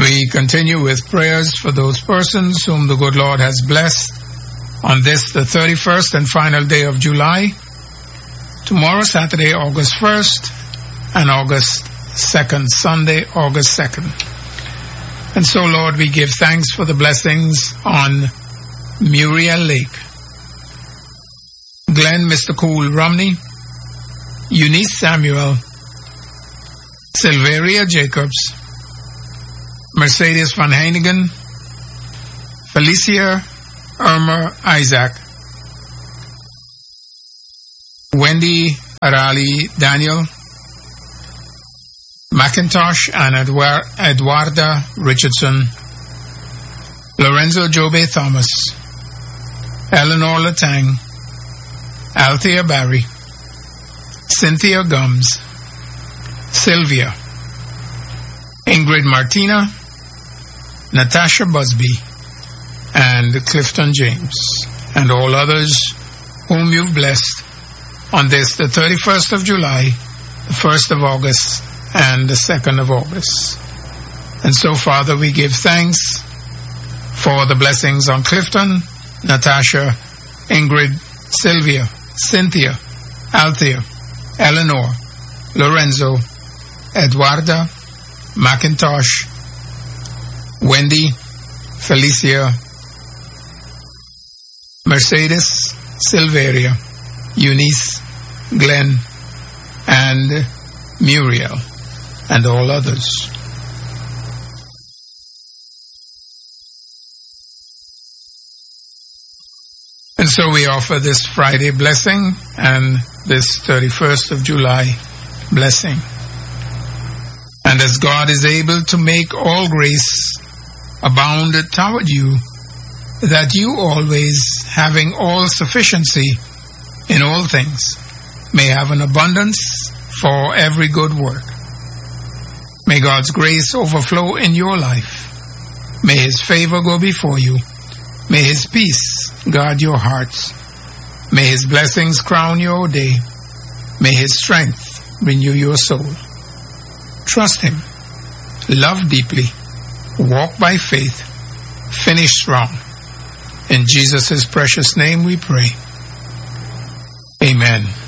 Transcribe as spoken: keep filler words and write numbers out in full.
We continue with prayers for those persons whom the good Lord has blessed on this, the thirty-first and final day of July. Tomorrow, Saturday, August first, and August second, Sunday, August second. And so, Lord, we give thanks for the blessings on Muriel Lake, Glenn Mister Cool Romney, Eunice Samuel, Silveria Jacobs, Mercedes Van Heinigen, Felicia Irma Isaac, Wendy Arali Daniel, McIntosh and Edward, Edwarda Richardson, Lorenzo Jobe Thomas, Eleanor Latang, Althea Barry, Cynthia Gums, Sylvia, Ingrid Martina, Natasha Busby, and Clifton James, and all others whom you've blessed on this, the thirty-first of July, the first of August, and the second of August. And so, Father, we give thanks for the blessings on Clifton, Natasha, Ingrid, Sylvia, Cynthia, Althea, Eleanor, Lorenzo, Edwarda, McIntosh, Wendy, Felicia, Mercedes, Silveria, Eunice, Glenn, and Muriel, and all others. And so we offer this Friday blessing and this thirty-first of July blessing. And as God is able to make all grace abound toward you, that you always, having all sufficiency in all things, may have an abundance for every good work. May God's grace overflow in your life. May His favor go before you. May His peace guard your hearts. May His blessings crown your day. May His strength renew your soul. Trust Him. Love deeply. Walk by faith. Finish strong. In Jesus' precious name we pray. Amen.